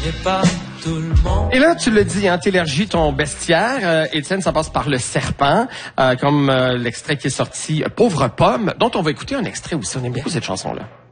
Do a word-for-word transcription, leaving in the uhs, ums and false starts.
n'est pas tout le monde. Et là, tu le dis, hein, t'élargis ton bestiaire. Euh, Étienne, ça passe par le serpent, euh, comme euh, l'extrait qui est sorti, euh, Pauvre pomme, dont on va écouter un extrait aussi. On aime beaucoup cette chanson-là.